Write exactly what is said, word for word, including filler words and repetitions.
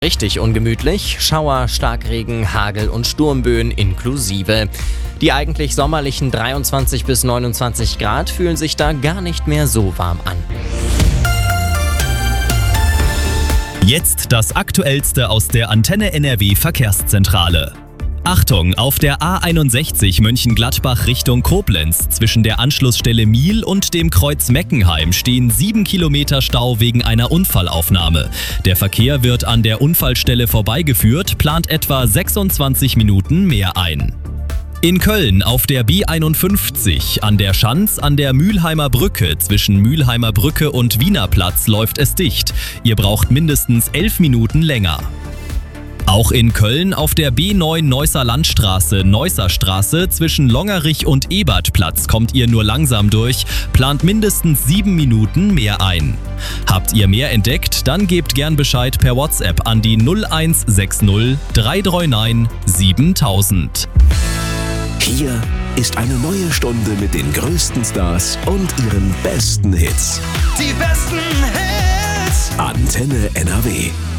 Richtig ungemütlich, Schauer, Starkregen, Hagel und Sturmböen inklusive. Die eigentlich sommerlichen dreiundzwanzig bis neunundzwanzig Grad fühlen sich da gar nicht mehr so warm an. Jetzt das Aktuellste aus der Antenne N R W Verkehrszentrale. Achtung, auf der A einundsechzig Mönchengladbach Richtung Koblenz zwischen der Anschlussstelle Miel und dem Kreuz Meckenheim stehen sieben Kilometer Stau wegen einer Unfallaufnahme. Der Verkehr wird an der Unfallstelle vorbeigeführt, plant etwa sechsundzwanzig Minuten mehr ein. In Köln auf der B einundfünfzig an der Schanz an der Mülheimer Brücke zwischen Mülheimer Brücke und Wiener Platz läuft es dicht. Ihr braucht mindestens elf Minuten länger. Auch in Köln auf der B neun Neusser Landstraße, Neusser Straße zwischen Longerich und Ebertplatz kommt ihr nur langsam durch, plant mindestens sieben Minuten mehr ein. Habt ihr mehr entdeckt, dann gebt gern Bescheid per WhatsApp an die null eins sechs null drei drei neun siebentausend. Hier ist eine neue Stunde mit den größten Stars und ihren besten Hits. Die besten Hits. Antenne N R W.